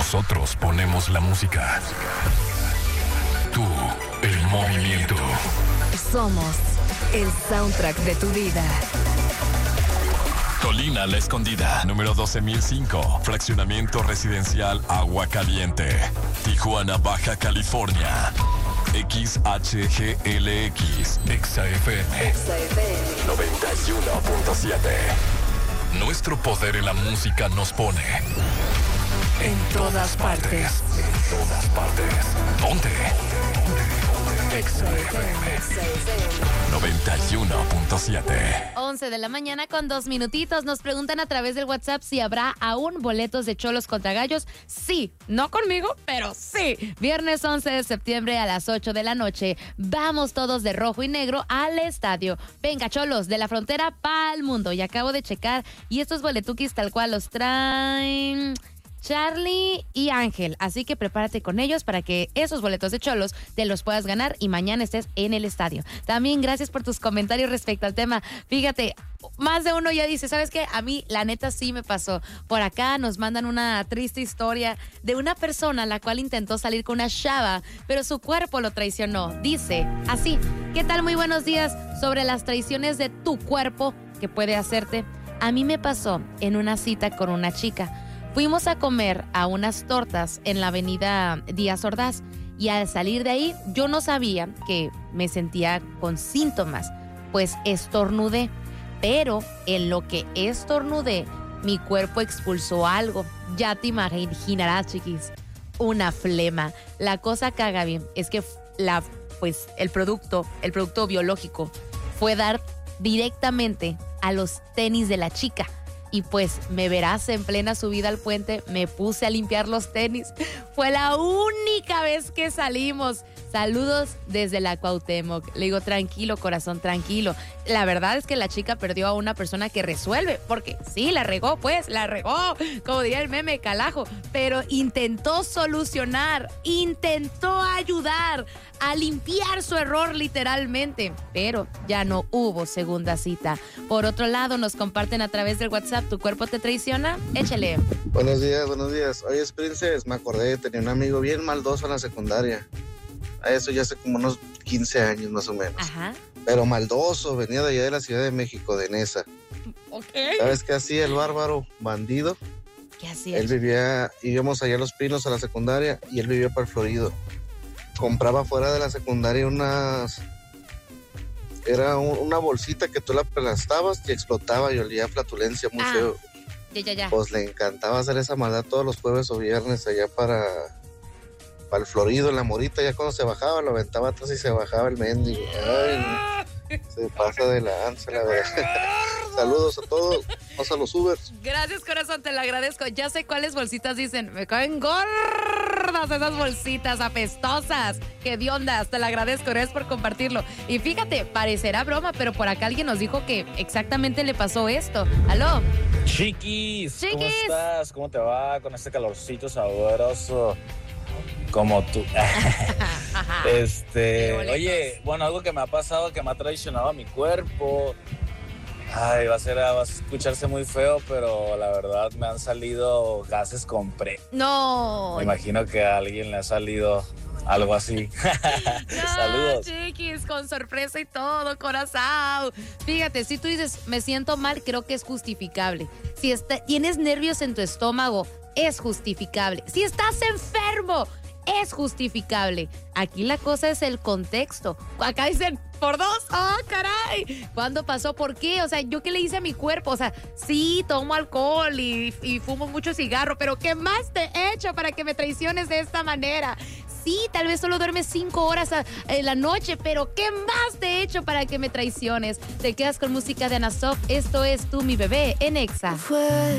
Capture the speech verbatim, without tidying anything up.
Nosotros ponemos la música. Tú, el movimiento. Somos el soundtrack de tu vida. Colina La Escondida, número doce mil cinco, fraccionamiento residencial Agua Caliente, Tijuana, Baja California. X H G L X, Exa F M, Exa F M noventa y uno punto siete. Nuestro poder en la música nos pone en todas partes. En todas partes. Ponte. Exa F M noventa y uno punto siete. once de la mañana con dos minutitos. Nos preguntan a través del WhatsApp si habrá aún boletos de Cholos contra Gallos. Sí, no conmigo, pero sí. Viernes once de septiembre a las ocho de la noche. Vamos todos de rojo y negro al estadio. Venga, Cholos, de la frontera pa'l mundo. Y acabo de checar y estos boletuquis tal cual los traen Charlie y Ángel, así que prepárate con ellos para que esos boletos de Cholos te los puedas ganar y mañana estés en el estadio. También gracias por tus comentarios respecto al tema. Fíjate, más de uno ya dice, ¿sabes qué? A mí la neta sí me pasó. Por acá nos mandan una triste historia de una persona la cual intentó salir con una chava, pero su cuerpo lo traicionó. Dice así: ¿qué tal? Muy buenos días. Sobre las traiciones de tu cuerpo que puede hacerte. A mí me pasó en una cita con una chica. Fuimos a comer a unas tortas en la avenida Díaz Ordaz y al salir de ahí yo no sabía que me sentía con síntomas, pues estornudé, pero en lo que estornudé mi cuerpo expulsó algo. Ya te imaginarás, chiquis, una flema. La cosa caga bien es que la, pues, el producto, el producto biológico fue dar directamente a los tenis de la chica. Y pues me verás en plena subida al puente, me puse a limpiar los tenis. Fue la única vez que salimos. Saludos desde la Cuauhtémoc. Le digo, tranquilo, corazón, tranquilo. La verdad es que la chica perdió a una persona que resuelve, porque sí, la regó, pues, la regó, como diría el meme, calajo, pero intentó solucionar, intentó ayudar a limpiar su error literalmente, pero ya no hubo segunda cita. Por otro lado, nos comparten a través del WhatsApp, ¿tu cuerpo te traiciona? Échale. Buenos días, buenos días. Oye, Princes, me acordé, tenía un amigo bien maldoso en la secundaria. A eso ya hace como unos quince años más o menos. Ajá. Pero maldoso, venía de allá de la Ciudad de México, de Nesa. Ok. ¿Sabes qué hacía el bárbaro bandido? ¿Qué hacía? Él vivía, íbamos allá a Los Pinos a la secundaria y él vivía para el Florido. Compraba fuera de la secundaria unas... Era un, una bolsita que tú la aplastabas y explotaba y olía a flatulencia muy ah, feo. Ya, ya, ya. Pues le encantaba hacer esa maldad todos los jueves o viernes allá para... para el Florido, en la Morita. Ya cuando se bajaba, lo aventaba atrás y se bajaba el mendigo. Ay, se pasa de lanza, la verdad. Saludos a todos, pasa los Ubers. Gracias, corazón, te lo agradezco. Ya sé cuáles bolsitas dicen. Me caen gordas esas bolsitas apestosas. Qué diondas, te lo agradezco, gracias por compartirlo. Y fíjate, parecerá broma, pero por acá alguien nos dijo que exactamente le pasó esto. ¿Aló? Chiquis, Chiquis. ¿cómo estás? ¿Cómo te va con este calorcito sabroso? Como tú. este, oye, bueno, algo que me ha pasado, que me ha traicionado a mi cuerpo. Ay, va a ser, va a escucharse muy feo, pero la verdad me han salido gases con pre. No. Me imagino que a alguien le ha salido algo así. No, Saludos. chiquis, con sorpresa y todo, corazón. Fíjate, si tú dices, me siento mal, creo que es justificable. Si está, tienes nervios en tu estómago, es justificable. Si estás enfermo, es justificable. Aquí la cosa es el contexto. Acá dicen, por dos, ¡ah, oh, caray! ¿Cuándo pasó? ¿Por qué? O sea, ¿yo qué le hice a mi cuerpo? O sea, sí, tomo alcohol y, y fumo mucho cigarro, pero ¿qué más te he hecho para que me traiciones de esta manera? Sí, tal vez solo duermes cinco horas a, en la noche, pero ¿qué más te he hecho para que me traiciones? Te quedas con música de Ana Sof. Esto es Tú, mi bebé, en Exa. Fue